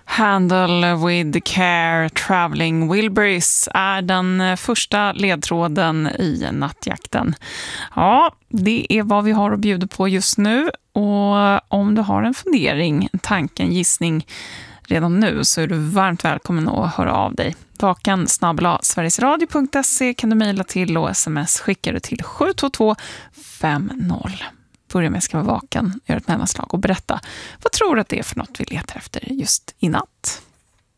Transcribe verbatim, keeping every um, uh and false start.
Handle with care, traveling Wilburys är den första ledtråden i nattjakten. Ja, det är vad vi har att bjuda på just nu. Och om du har en fundering, en tanke, en gissning redan nu så är du varmt välkommen att höra av dig. Vakan snabel-a sverigesradio punkt se kan du mejla till och sms skickar du till sju två två fem noll. Börja med att ska vara vaken, gör ett mellanslag och berätta vad tror du att det är för något vi letar efter just i natt.